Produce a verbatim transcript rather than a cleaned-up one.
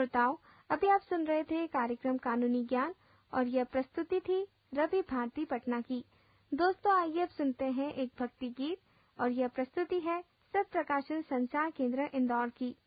श्रोताओं, अभी आप सुन रहे थे कार्यक्रम कानूनी ज्ञान और यह प्रस्तुति थी रवि भारती पटना की। दोस्तों, आइए अब सुनते हैं एक भक्ति गीत और यह प्रस्तुति है सत प्रकाशन संचार केंद्र इंदौर की।